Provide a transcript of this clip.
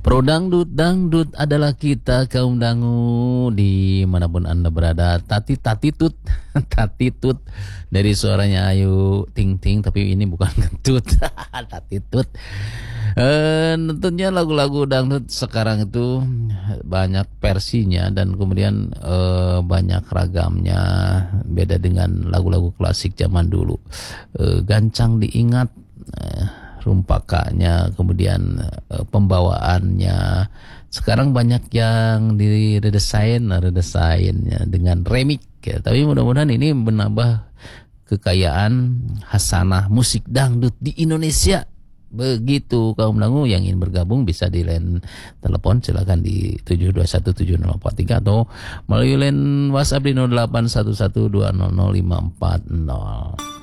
Pro dangdut, dangdut adalah kita kaum dangu dimanapun Anda berada. Tatitut, tatitut dari suaranya Ayu Ting Ting, tapi ini bukan kentut. Tatitut. Tentunya lagu-lagu dangdut sekarang itu banyak versinya dan kemudian banyak ragamnya, beda dengan lagu-lagu klasik zaman dulu. Gancang diingat, rumpakanya, kemudian pembawaannya. Sekarang banyak yang redesign ya, dengan remix ya. Tapi mudah-mudahan ini menambah kekayaan hasanah musik dangdut di Indonesia. Begitu kaum dangu yang ingin bergabung bisa di line telepon, silakan di 7217043 atau melalui line WhatsApp di 0811200540.